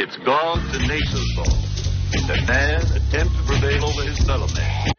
It's gone to nature's law. Can man attempt to prevail over his fellow man?